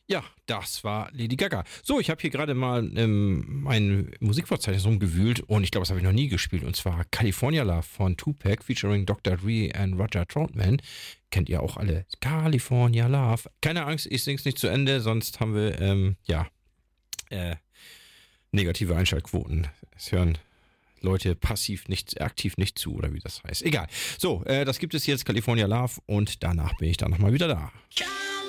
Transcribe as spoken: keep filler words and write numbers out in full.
Ja, das war Lady Gaga. So, ich habe hier gerade mal ähm, mein Musikverzeichnis rumgewühlt und ich glaube, das habe ich noch nie gespielt. Und zwar California Love von Tupac featuring Doktor Dre und Roger Troutman. Kennt ihr auch alle. California Love. Keine Angst, ich sing's nicht zu Ende, sonst haben wir, ähm, ja, äh, negative Einschaltquoten. Es hören Leute passiv nicht, aktiv nicht zu, oder wie das heißt. Egal. So, äh, das gibt es jetzt, California Love, und danach bin ich dann nochmal wieder da.